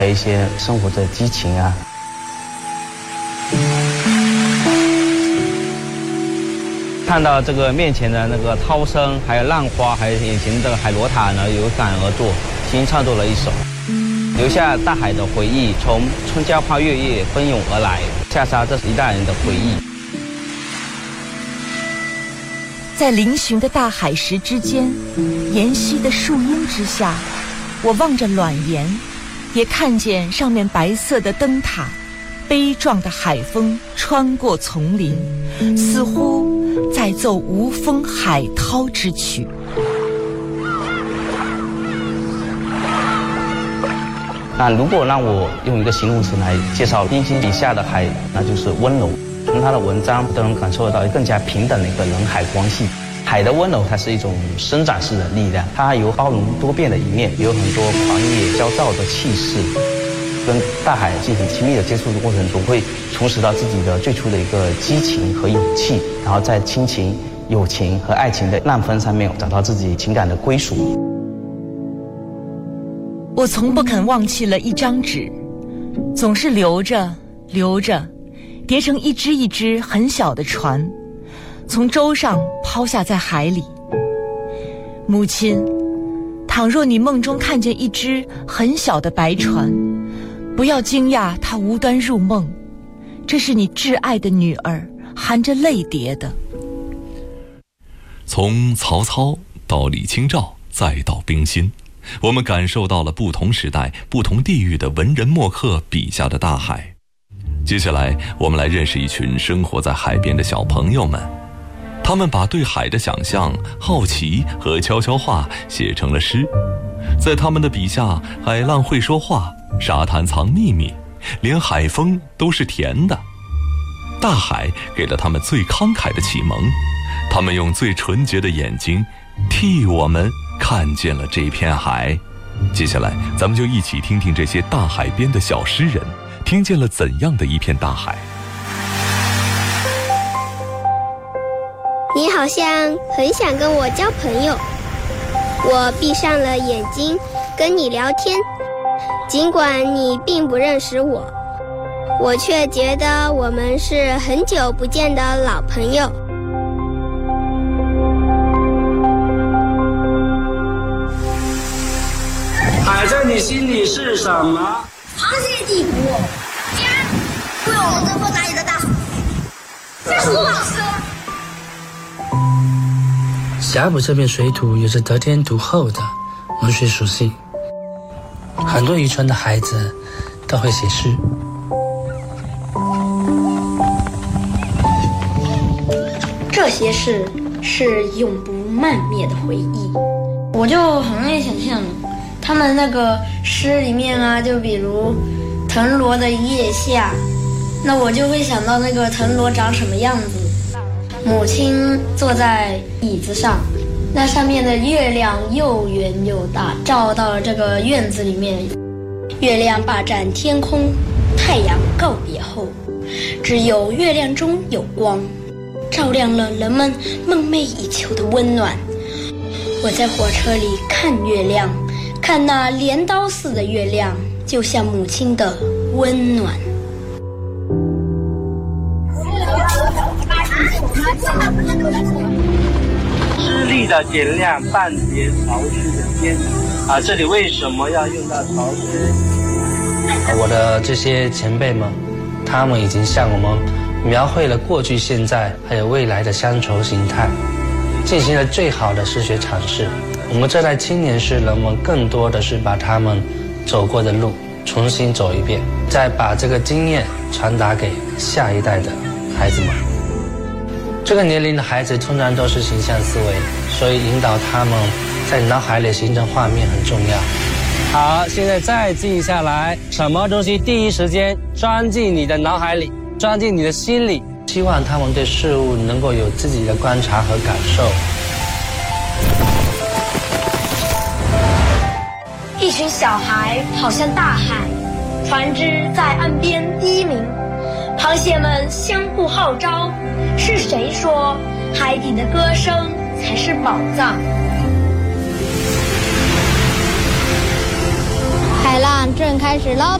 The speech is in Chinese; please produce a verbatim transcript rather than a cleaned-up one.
还有一些生活的激情啊。看到这个面前的那个涛声，还有浪花，还有眼前的这个海螺塔呢，有感而作，轻轻唱作了一首，留下大海的回忆，从春江花月夜奔涌而来，下沙这是一代人的回忆。 在嶙峋的大海石之间，沿溪的树荫之下，我望着卵岩，也看见上面白色的灯塔，悲壮的海风穿过丛林，似乎在奏无风海涛之曲。 那如果让我用一个形容词来介绍冰心笔下的海，那就是温柔。从他的文章都能感受得到更加平等的一个人海关系。海的温柔，它是一种伸展式的力量，它有包容多变的一面，有很多狂野焦躁的气势。跟大海进行亲密的接触的过程中，会重拾到自己的最初的一个激情和勇气，然后在亲情、友情和爱情的浪峰上面找到自己情感的归属。 我从不肯忘记了一张纸，总是留着留着，叠成一只一只很小的船，从舟上抛下在海里。母亲，倘若你梦中看见一只很小的白船，不要惊讶它无端入梦，这是你挚爱的女儿含着泪叠的。 从曹操到李清照再到冰心，我们感受到了不同时代不同地域的文人墨客笔下的大海。接下来我们来认识一群生活在海边的小朋友们，他们把对海的想象、好奇和悄悄话写成了诗。在他们的笔下，海浪会说话，沙滩藏秘密，连海风都是甜的。大海给了他们最慷慨的启蒙，他们用最纯洁的眼睛替我们看见了这片海。接下来咱们就一起听听这些大海边的小诗人听见了怎样的一片大海。 你好像很想跟我交朋友，我闭上了眼睛跟你聊天，尽管你并不认识我，我却觉得我们是很久不见的老朋友。 海在你心里是什么？ 螃蟹帝国，家，为我们登过哪里的大海？这是我老师。 霞浦这片水土有着得天独厚的文学属性，很多渔村的孩子都会写诗。 这些事是永不漫灭的回忆，我就很容易想象他们那个诗里面啊，就比如藤萝的叶下，那我就会想到那个藤萝长什么样子。母亲坐在椅子上，那上面的月亮又圆又大，照到了这个院子里面。月亮霸占天空，太阳告别后，只有月亮中有光，照亮了人们梦寐以求的温暖。我在火车里看月亮，看那镰刀似的月亮，就像母亲的温暖。 诗力的点亮半截潮湿的天啊，这里为什么要用到潮湿？ 我的这些前辈们，他们已经向我们描绘了过去、现在还有未来的乡愁形态，进行了最好的诗学阐释。我们这代青年诗人们更多的是把他们走过的路重新走一遍，再把这个经验传达给下一代的孩子们。这个年龄的孩子通常都是形象思维，所以引导他们在脑海里形成画面很重要。 好，现在再静下来，什么东西第一时间钻进你的脑海里，钻进你的心里。 希望他们对事物能够有自己的观察和感受。 一群小孩跑向大海，船只在岸边低鸣，螃蟹们相互号召。是谁说海底的歌声才是宝藏？ 海海浪正开始捞